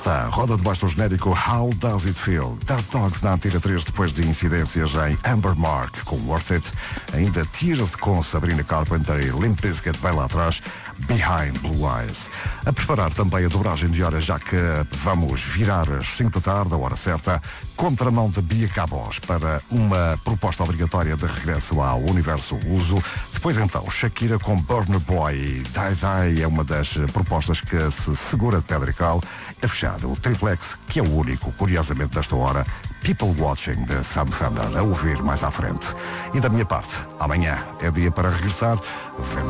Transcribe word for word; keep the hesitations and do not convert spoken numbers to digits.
Tá, roda debaixo do genérico How Does It Feel? Dead Dogs na Antena três depois de incidências em Amber Mark com Worth It. Ainda Tears com Sabrina Carpenter e Limp Bizkit bem lá atrás. Behind Blue Eyes. A preparar também a dobragem de horas, já que vamos virar às cinco da tarde, a hora certa, contramão de Bia Cabos para uma proposta obrigatória de regresso ao Universo Uso. Depois então, Shakira com Burna Boy e Die Die é uma das propostas que se segura de pedra e cal. A fechar o Triplex, que é o único, curiosamente, desta hora, People Watching de Sam Fender, a ouvir mais à frente. E da minha parte, amanhã é dia para regressar. Vemos